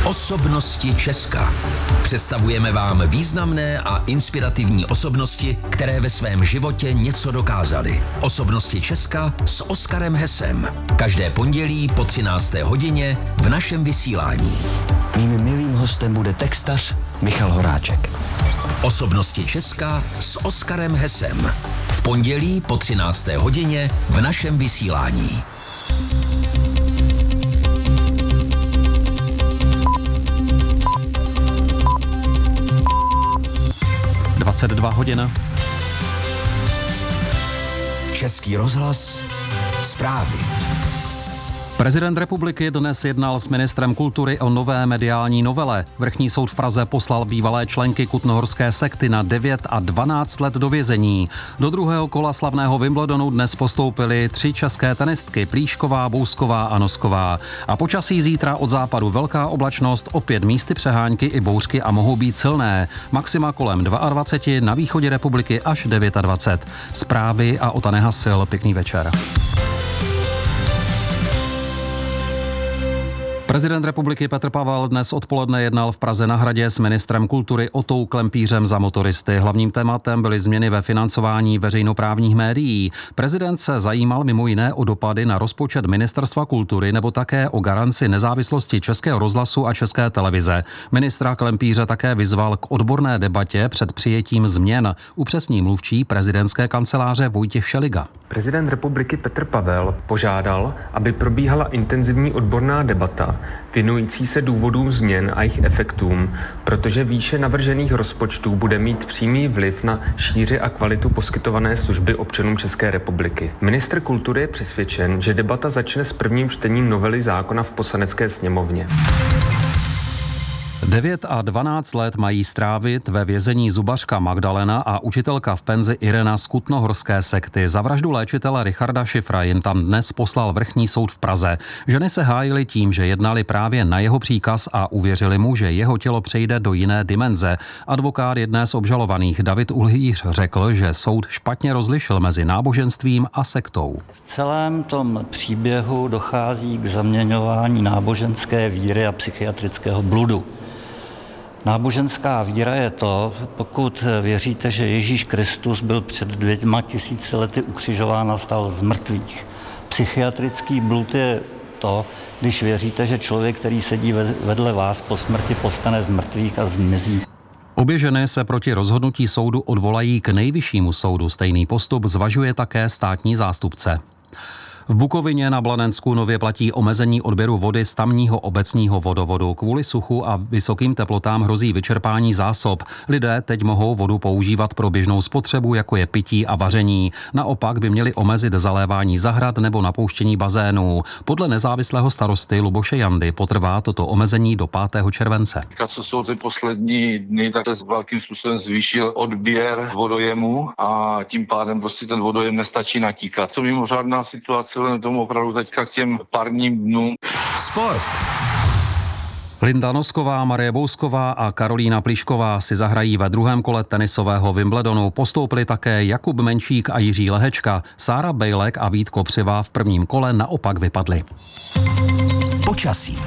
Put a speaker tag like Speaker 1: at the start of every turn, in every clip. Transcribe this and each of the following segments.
Speaker 1: Osobnosti Česka. Představujeme vám významné a inspirativní osobnosti, které ve svém životě něco dokázaly. Osobnosti Česka s Oskarem Hesem. Každé pondělí po 13. hodině v našem vysílání.
Speaker 2: Mým milým hostem bude textař Michal Horáček.
Speaker 1: Osobnosti Česka s Oskarem Hesem. V pondělí po 13. hodině v našem vysílání.
Speaker 3: 22 hodin.
Speaker 1: Český rozhlas, zprávy.
Speaker 3: Prezident republiky dnes jednal s ministrem kultury o nové mediální novele. Vrchní soud v Praze poslal bývalé členky kutnohorské sekty na 9 a 12 let do vězení. Do druhého kola slavného Wimbledonu dnes postoupily 3 české tenistky, Plíšková, Bousková a Nosková. A počasí zítra od západu velká oblačnost, opět místy přehánky i bouřky a mohou být silné. Maxima kolem 22, na východě republiky až 29. Zprávy a Ota Nehasil, pěkný večer. Prezident republiky Petr Pavel dnes odpoledne jednal v Praze na Hradě s ministrem kultury Otou Klempířem za motoristy. Hlavním tématem byly změny ve financování veřejnoprávních médií. Prezident se zajímal mimo jiné o dopady na rozpočet Ministerstva kultury nebo také o garanci nezávislosti Českého rozhlasu a České televize. Ministra Klempíře také vyzval k odborné debatě před přijetím změn, upřesní mluvčí prezidentské kanceláře Vojtěch Šeliga.
Speaker 4: Prezident republiky Petr Pavel požádal, aby probíhala intenzivní odborná debata věnující se důvodům změn a jejich efektům, protože výše navržených rozpočtů bude mít přímý vliv na šíři a kvalitu poskytované služby občanům České republiky. Ministr kultury je přesvědčen, že debata začne s prvním čtením novely zákona v Poslanecké sněmovně.
Speaker 3: 9 a 12 let mají strávit ve vězení zubařka Magdalena a učitelka v penzi Irena z kutnohorské sekty. Za vraždu léčitele Richarda Šifra jim tam dnes poslal vrchní soud v Praze. Ženy se hájily tím, že jednali právě na jeho příkaz a uvěřili mu, že jeho tělo přejde do jiné dimenze. Advokát jedné z obžalovaných David Uhlíř řekl, že soud špatně rozlišil mezi náboženstvím a sektou.
Speaker 5: V celém tom příběhu dochází k zaměňování náboženské víry a psychiatrického bludu. Náboženská víra je to, pokud věříte, že Ježíš Kristus byl před 2000 lety ukřižován a vstal z mrtvých. Psychiatrický blud je to, když věříte, že člověk, který sedí vedle vás po smrti, povstane z mrtvých a zmizí.
Speaker 3: Obě ženy se proti rozhodnutí soudu odvolají k nejvyššímu soudu. Stejný postup zvažuje také státní zástupce. V Bukovině na Blanensku nově platí omezení odběru vody z tamního obecního vodovodu. Kvůli suchu a vysokým teplotám hrozí vyčerpání zásob. Lidé teď mohou vodu používat pro běžnou spotřebu, jako je pití a vaření. Naopak by měli omezit zalévání zahrad nebo napouštění bazénů. Podle nezávislého starosty Luboše Jandy potrvá toto omezení do 5. července.
Speaker 6: Co jsou ty poslední dny, tak se velkým způsobem zvýšil odběr vodojemu a tím pádem prostě ten vodojem nestačí natíkat. To mimořádná situace tomu opravdu teďka k těm parním dnům.
Speaker 1: Sport.
Speaker 3: Linda Nosková, Marie Bousková a Karolína Plíšková si zahrají ve druhém kole tenisového Wimbledonu. Postoupili také Jakub Menšík a Jiří Lehečka. Sára Bejlek a Vít Kopřiva v prvním kole naopak vypadli.
Speaker 1: Počasí.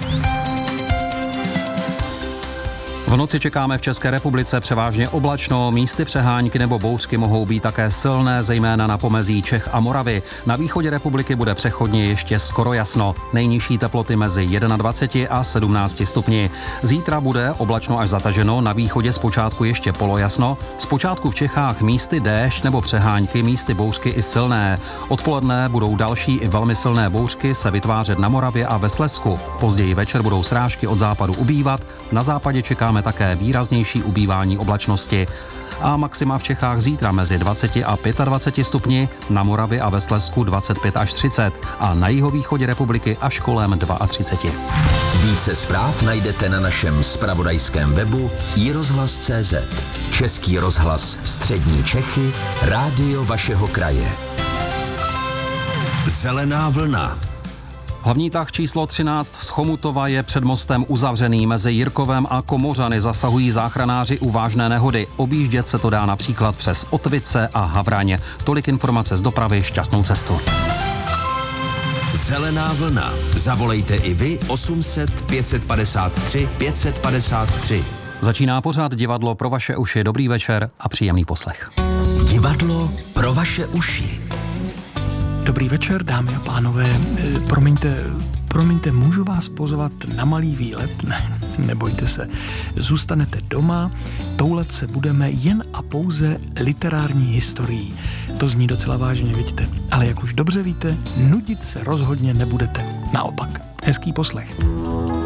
Speaker 3: V noci čekáme v České republice převážně oblačno, místy přehánky nebo bouřky mohou být také silné, zejména na pomezí Čech a Moravy. Na východě republiky bude přechodně ještě skoro jasno. Nejnižší teploty mezi 21 a 17 stupni. Zítra bude oblačno až zataženo, na východě zpočátku ještě polojasno, zpočátku v Čechách místy déšť nebo přehánky, místy bouřky i silné. Odpoledne budou další i velmi silné bouřky se vytvářet na Moravě a ve Slezsku. Později večer budou srážky od západu ubývat, na západě čekáme také výraznější ubývání oblačnosti. A maxima v Čechách zítra mezi 20 a 25 stupni, na Moravě a ve Slezsku 25 až 30 a na jihovýchodě republiky až kolem 32.
Speaker 1: Více zpráv najdete na našem zpravodajském webu iRozhlas.cz. Český rozhlas Střední Čechy, rádio vašeho kraje. Zelená vlna.
Speaker 3: Hlavní tah číslo 13 z Chomutova je před mostem uzavřený. Mezi Jirkovem a Komořany zasahují záchranáři u vážné nehody. Objíždět se to dá například přes Otvice a Havraň. Tolik informace z dopravy, šťastnou cestu.
Speaker 1: Zelená vlna. Zavolejte i vy 800 553 553.
Speaker 3: Začíná pořád divadlo pro vaše uši. Dobrý večer a příjemný poslech.
Speaker 1: Divadlo pro vaše uši.
Speaker 7: Dobrý večer, dámy a pánové. Promiňte, můžu vás pozvat na malý výlet? Ne, nebojte se. Zůstanete doma, toulet se budeme jen a pouze literární historií. To zní docela vážně, vidíte. Ale jak už dobře víte, nudit se rozhodně nebudete. Naopak. Hezký poslech.